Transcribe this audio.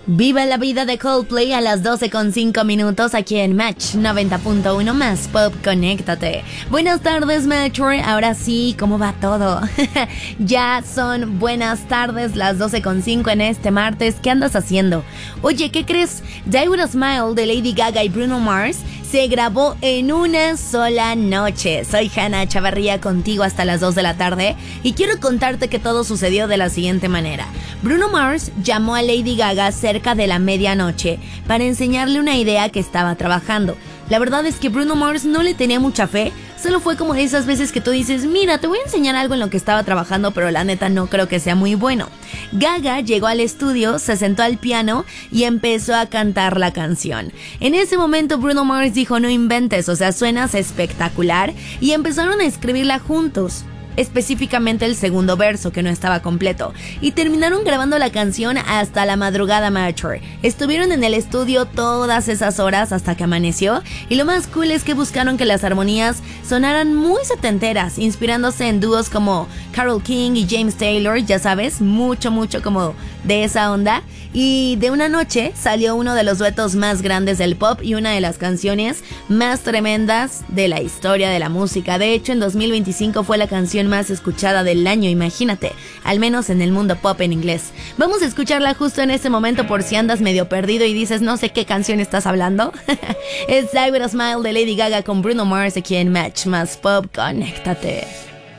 Viva la vida de Coldplay a las 12:05 aquí en Match 90.1 más Pop, conéctate. Buenas tardes, Metro. Ahora sí, ¿cómo va todo? Ya son buenas tardes, las 12:05 en este martes. ¿Qué andas haciendo? Oye, ¿qué crees? Die With a Smile de Lady Gaga y Bruno Mars se grabó en una sola noche. Soy Hannah Chavarría contigo hasta las 2 de la tarde y quiero contarte que todo sucedió de la siguiente manera. Bruno Mars llamó a Lady Gaga cerca de la medianoche para enseñarle una idea que estaba trabajando. La verdad es que Bruno Mars no le tenía mucha fe, solo fue como de esas veces que tú dices, mira, te voy a enseñar algo en lo que estaba trabajando, pero la neta no creo que sea muy bueno. Gaga llegó al estudio, se sentó al piano y empezó a cantar la canción. En ese momento Bruno Mars dijo, no inventes, o sea, suenas espectacular, y empezaron a escribirla juntos. Específicamente el segundo verso, que no estaba completo, y terminaron grabando la canción hasta la madrugada mature. Estuvieron en el estudio todas esas horas hasta que amaneció, y lo más cool es que buscaron que las armonías sonaran muy setenteras, inspirándose en dúos como Carole King y James Taylor, ya sabes, mucho como de esa onda. Y de una noche salió uno de los duetos más grandes del pop y una de las canciones más tremendas de la historia de la música. De hecho, en 2025 fue la canción más escuchada del año, imagínate, al menos en el mundo pop en inglés. Vamos a escucharla justo en este momento por si andas medio perdido y dices, no sé qué canción estás hablando. Es Die With a Smile de Lady Gaga con Bruno Mars aquí en Match más Pop, conéctate.